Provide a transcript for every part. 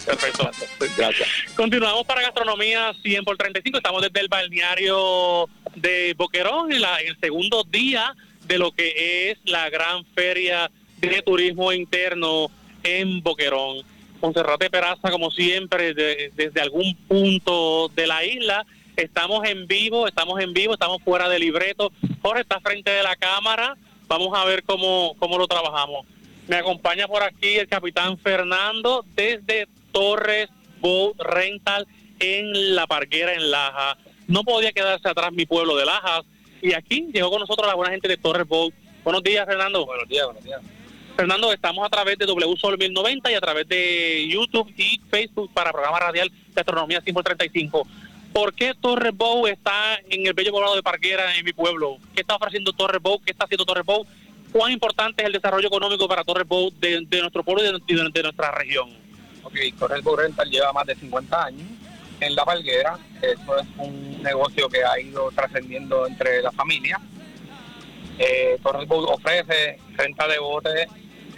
Perfecto. Gracias. Continuamos para Gastronomía 100 por 35. Estamos desde el balneario de Boquerón en el segundo día de lo que es la gran feria de turismo interno en Boquerón. Monserrate Peraza, como siempre, desde algún punto de la isla. Estamos en vivo, estamos fuera de libreto. Jorge está frente de la cámara. Vamos a ver cómo lo trabajamos. Me acompaña por aquí el capitán Fernando desde Torres Boat Rental en La Parguera, en Lajas. No podía quedarse atrás mi pueblo de Lajas. Y aquí llegó con nosotros la buena gente de Torres Boat. Buenos días, Fernando. Buenos días, buenos días. Fernando, estamos a través de W Sol 1090 y a través de YouTube y Facebook para programa radial de Astronomía 100 por 35. ¿Por qué Torres Boat está en el bello poblado de Parguera, en mi pueblo? ¿Qué está ofreciendo Torres Boat? ¿Qué está haciendo Torres Boat? ¿Cuán importante es el desarrollo económico para Torres Boat de nuestro pueblo y de nuestra región? Ok, Torres Boat Rental lleva más de 50 años en La Parguera. Eso es un negocio que ha ido trascendiendo entre la familia. Torres Boat ofrece renta de botes,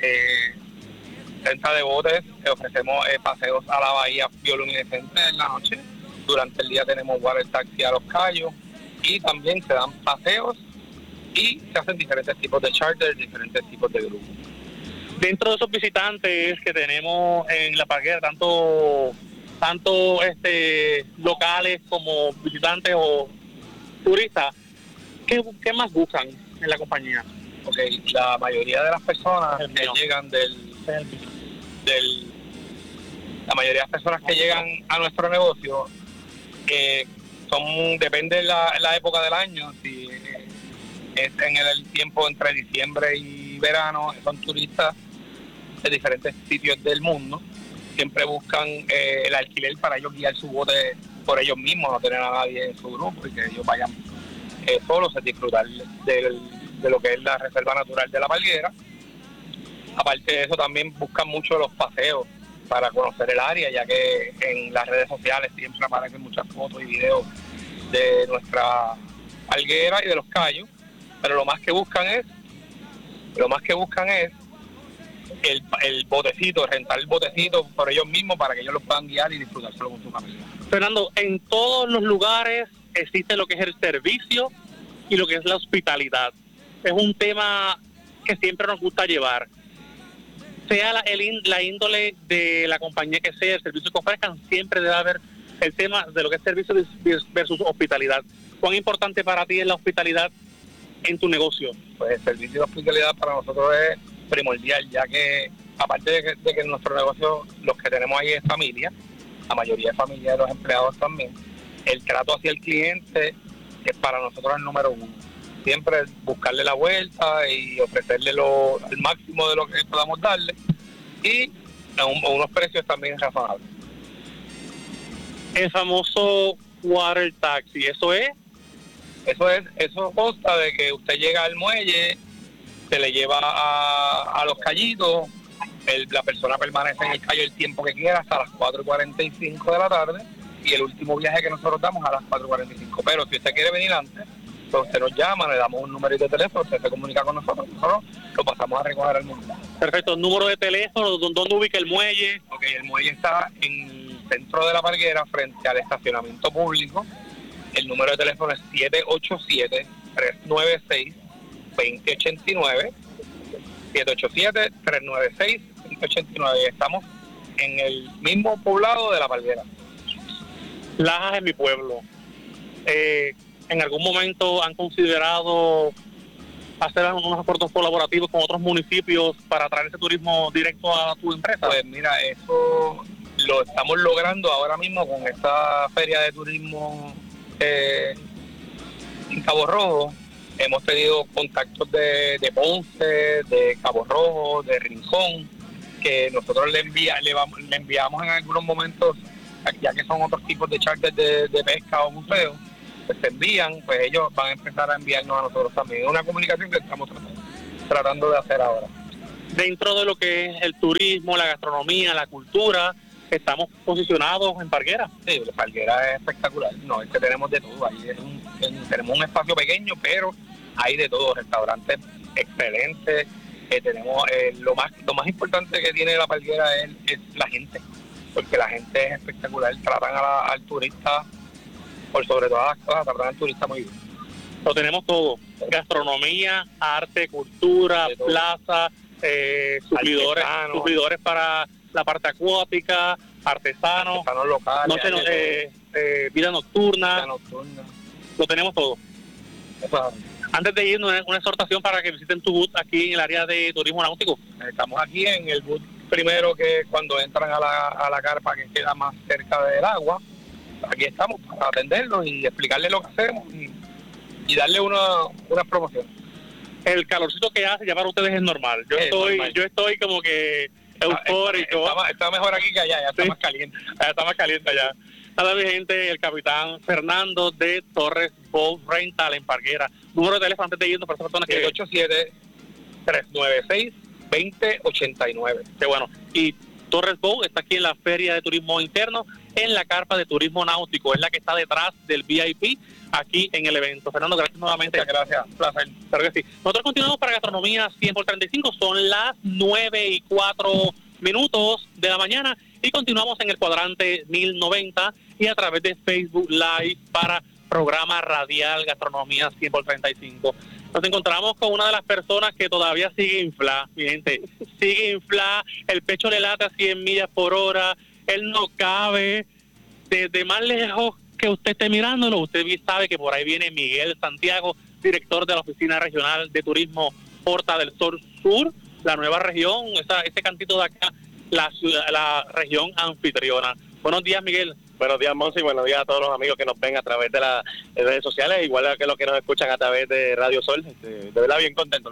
ofrecemos paseos a la bahía bioluminescente en la noche. Durante el día tenemos water taxi a Los Cayos y también se dan paseos y se hacen diferentes tipos de charters, diferentes tipos de grupos. Dentro de esos visitantes que tenemos en La Parguera, tanto locales como visitantes o turistas, ¿qué más buscan en la compañía? Ok, la mayoría de las personas que llegan la mayoría de las personas que llegan a nuestro negocio depende de la época del año. Si es en el tiempo entre diciembre y verano, son turistas de diferentes sitios del mundo. Siempre buscan el alquiler para ellos guiar su bote por ellos mismos, no tener a nadie en su grupo y que ellos vayan solos a disfrutar de lo que es la reserva natural de La Parguera. Aparte de eso, también buscan mucho los paseos para conocer el área, ya que en las redes sociales siempre aparecen muchas fotos y videos de nuestra Parguera y de Los Cayos, pero lo más que buscan es el botecito, rentar el botecito por ellos mismos para que ellos los puedan guiar y disfrutárselo con su familia. Fernando, en todos los lugares existe lo que es el servicio y lo que es la hospitalidad. Es un tema que siempre nos gusta llevar. Sea la índole de la compañía que sea, el servicio que ofrezcan, siempre debe haber el tema de lo que es servicio versus hospitalidad. ¿Cuán importante para ti es la hospitalidad en tu negocio? Pues el servicio de hospitalidad para nosotros es primordial, ya que aparte de que en nuestro negocio los que tenemos ahí es familia, la mayoría de familia de los empleados también, el trato hacia el cliente es para nosotros el número uno. Siempre buscarle la vuelta y ofrecerle el máximo de lo que podamos darle y a unos precios también razonables. El famoso water taxi, ¿eso consta de que usted llega al muelle, se le lleva a los callitos, la persona permanece en el callo el tiempo que quiera hasta las 4:45 de la tarde y el último viaje que nosotros damos a las 4:45. Pero si usted quiere venir antes, pues usted nos llama, le damos un número de teléfono, usted se comunica con nosotros lo pasamos a recoger al muelle. Perfecto, número de teléfono, ¿dónde ubica el muelle? Ok, el muelle está en el centro de La Parguera, frente al estacionamiento público. El número de teléfono es 787-396-2089, 787-396-2089. Estamos en el mismo poblado de La Parguera. Lajas es mi pueblo. ¿En algún momento han considerado hacer unos acuerdos colaborativos con otros municipios para traer ese turismo directo a tu empresa? Pues mira, eso lo estamos logrando ahora mismo con esta feria de turismo en Cabo Rojo. Hemos tenido contactos de Ponce, de Cabo Rojo, de Rincón, que nosotros le enviamos en algunos momentos, ya que son otros tipos de charters de pesca o museos, pues se envían, pues ellos van a empezar a enviarnos a nosotros también. Es una comunicación que estamos tratando de hacer ahora. Dentro de lo que es el turismo, la gastronomía, la cultura, estamos posicionados en Parguera. Sí, la Parguera es espectacular. No, es que tenemos de todo. Ahí tenemos un espacio pequeño, pero hay de todo. Restaurantes excelentes. Tenemos lo más importante que tiene la Parguera es la gente. porque la gente es espectacular, tratan al turista, por sobre todas las cosas, tratan al turista muy bien. Lo tenemos todo: gastronomía, arte, cultura, plaza, suplidores para la parte acuática, artesanos locales, no sé, vida nocturna. Lo tenemos todo. Eso. Antes de irnos, una exhortación para que visiten tu booth aquí en el área de turismo náutico. Estamos aquí en el booth primero, que cuando entran a la carpa que queda más cerca del agua. Aquí estamos para atenderlos y explicarles lo que hacemos y darle una promoción. El calorcito que hace ya para ustedes es normal. Yo estoy como que eufórico. Está mejor aquí que allá, ya está más caliente. Ya está más caliente allá. Nada, mi gente, el capitán Fernando de Torres Boat Rental en Parguera. Número de teléfono antes de irnos para esas personas que... 787-396-2089. Qué bueno. Y Torres Boat está aquí en la Feria de Turismo Interno, en la carpa de turismo náutico. Es la que está detrás del VIP aquí en el evento. Fernando, gracias nuevamente. Muchas gracias. Placer. Claro que sí. Nosotros continuamos para Gastronomía 100x35. Son las 9:04 de la mañana y continuamos en el cuadrante 1090 y a través de Facebook Live para programa radial Gastronomía 100x35. Nos encontramos con una de las personas que todavía sigue inflada, mi gente. Sigue inflada, el pecho le late a 100 millas por hora, él no cabe. Desde más lejos que usted esté mirándolo, usted bien sabe que por ahí viene Miguel Santiago, director de la Oficina Regional de Turismo Porta del Sol Sur, la nueva región, ese cantito de acá, la región anfitriona. Buenos días, Miguel. Buenos días, Monsi, buenos días a todos los amigos que nos ven a través de las redes sociales, igual que los que nos escuchan a través de Radio Sol. De verdad bien contento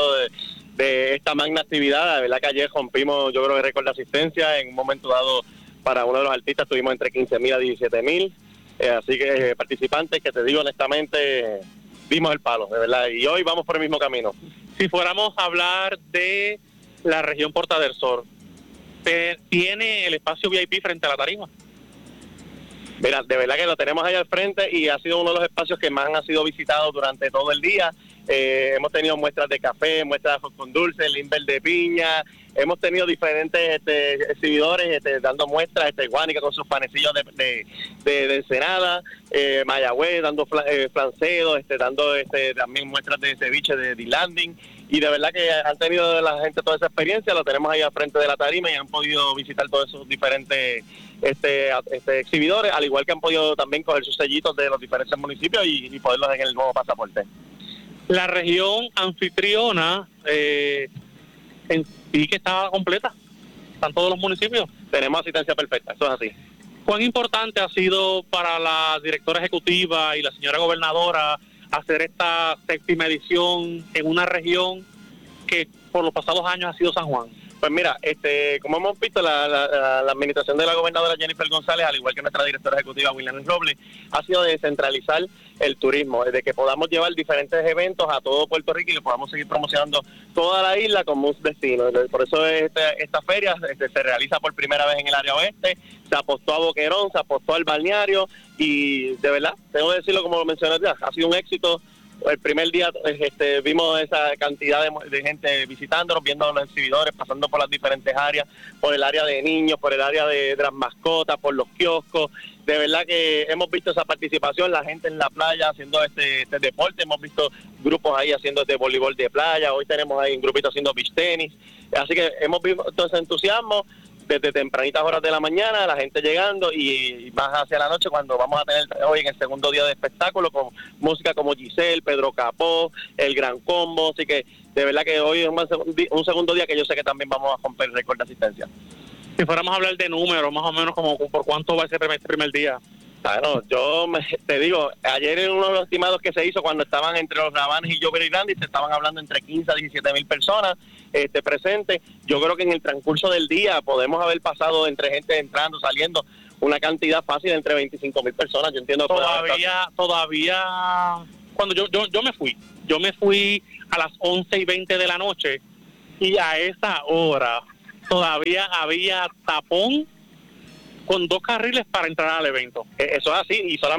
de esta magna actividad. De verdad que ayer rompimos, yo creo, el récord de asistencia. En un momento dado, para uno de los artistas tuvimos entre 15,000 a 17,000, así que participantes que, te digo honestamente, dimos el palo, de verdad, y hoy vamos por el mismo camino. Si fuéramos a hablar de la región Porta del Sol, ¿tiene el espacio VIP frente a la tarima? Mira, de verdad que lo tenemos ahí al frente y ha sido uno de los espacios que más han sido visitados durante todo el día. Hemos tenido muestras de café, muestras de arroz con dulce, limber de piña. Hemos tenido diferentes exhibidores dando muestras, Guánica con sus panecillos de Ensenada, Mayagüez dando flancedo, dando también muestras de ceviche de D-Landing. Y de verdad que han tenido la gente toda esa experiencia, lo tenemos ahí al frente de la tarima y han podido visitar todos esos diferentes exhibidores, al igual que han podido también coger sus sellitos de los diferentes municipios y poderlos en el nuevo pasaporte. La región anfitriona en sí que está completa, están todos los municipios. Tenemos asistencia perfecta, eso es así. ¿Cuán importante ha sido para la directora ejecutiva y la señora gobernadora hacer esta 7ª edición en una región que por los pasados años ha sido San Juan? Pues mira, como hemos visto, la administración de la gobernadora Jennifer González, al igual que nuestra directora ejecutiva William Robles, ha sido descentralizar el turismo, desde que podamos llevar diferentes eventos a todo Puerto Rico y que podamos seguir promocionando toda la isla como un destino. Por eso esta feria se realiza por primera vez en el área oeste, se apostó a Boquerón, se apostó al balneario y de verdad, tengo que decirlo como lo mencioné ya, ha sido un éxito. El primer día vimos esa cantidad de gente visitándonos, viendo a los exhibidores, pasando por las diferentes áreas, por el área de niños, por el área de las mascotas, por los kioscos. De verdad que hemos visto esa participación, la gente en la playa haciendo este deporte, hemos visto grupos ahí haciendo voleibol de playa, hoy tenemos ahí un grupito haciendo beach tenis, así que hemos visto todo ese entusiasmo desde tempranitas horas de la mañana, la gente llegando y más hacia la noche cuando vamos a tener hoy en el segundo día de espectáculo con música como Giselle, Pedro Capó, El Gran Combo, así que de verdad que hoy es un segundo día que yo sé que también vamos a romper el récord de asistencia. Si fuéramos a hablar de números, más o menos como por cuánto va a ser este primer día. Bueno, te digo, ayer en uno de los estimados que se hizo cuando estaban entre los Rabanes y Jover y Randy, se estaban hablando entre 15 a 17,000 personas presentes. Yo creo que en el transcurso del día podemos haber pasado entre gente entrando, saliendo, una cantidad fácil de entre 25,000 personas. Yo entiendo todavía cuando yo me fui a las 11:20 de la noche y a esa hora todavía había tapón con 2 carriles para entrar al evento. Eso es así y solamente